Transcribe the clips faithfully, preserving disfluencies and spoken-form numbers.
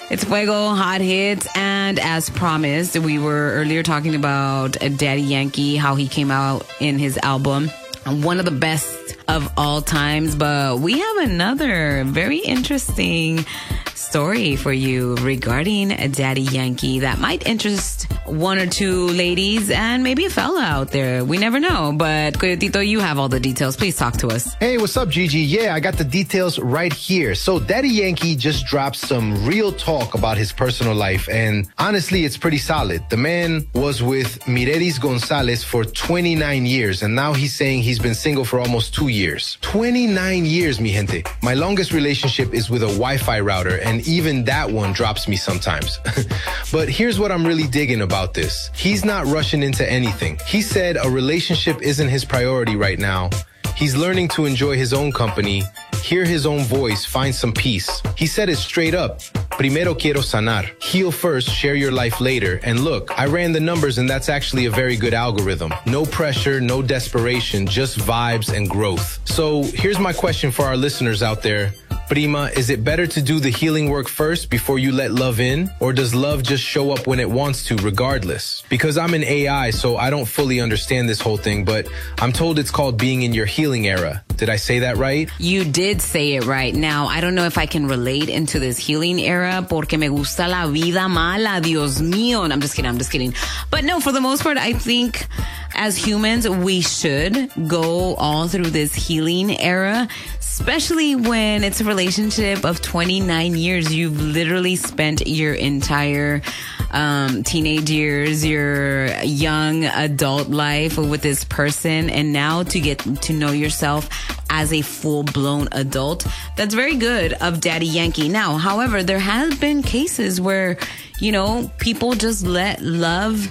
It's Fuego Hot Hits, and as promised, we were earlier talking about Daddy Yankee, how he came out in his album, one of the best of all times, but we have another very interesting story for you regarding Daddy Yankee that might interest one or two ladies and maybe a fella out there. We never know, but Coyotito, you have all the details. Please talk to us. Hey, what's up, Gigi? Yeah, I got the details right here. So Daddy Yankee just dropped some real talk about his personal life, and honestly, it's pretty solid. The man was with Mirelis Gonzalez for twenty-nine years, and now he's saying he's been single for almost two years. twenty-nine years, mi gente. My longest relationship is with a Wi-Fi router, and even that one drops me sometimes. But here's what I'm really digging about this. He's not rushing into anything. He said a relationship isn't his priority right now. He's learning to enjoy his own company, hear his own voice, find some peace. He said it straight up. Primero quiero sanar. Heal first, share your life later. And look, I ran the numbers and that's actually a very good algorithm. No pressure, no desperation, just vibes and growth. So here's my question for our listeners out there. Prima, is it better to do the healing work first before you let love in? Or does love just show up when it wants to regardless? Because I'm an A I, so I don't fully understand this whole thing, but I'm told it's called being in your healing era. Did I say that right? You did say it right. Now, I don't know if I can relate into this healing era porque me gusta la vida mala, Dios mío. I'm just kidding, I'm just kidding. But no, for the most part, I think as humans, we should go all through this healing era, especially when it's a relationship of twenty-nine years. You've literally spent your entire um, teenage years, your young adult life with this person, and now to get to know yourself as a full-blown adult, that's very good of Daddy Yankee. Now, however, there has been cases where, you know, people just let love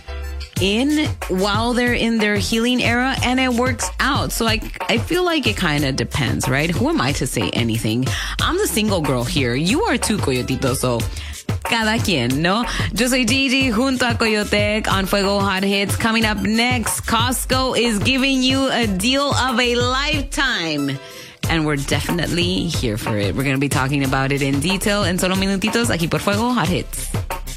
in while they're in their healing era and it works out. So I, I feel like it kind of depends, right? Who am I to say anything? I'm the single girl here. You are too, Coyotito, so cada quien, ¿no? Yo soy Gigi junto a Coyotec on Fuego Hot Hits. Coming up next, Costco is giving you a deal of a lifetime. And we're definitely here for it. We're going to be talking about it in detail en solo minutitos aquí por Fuego Hot Hits.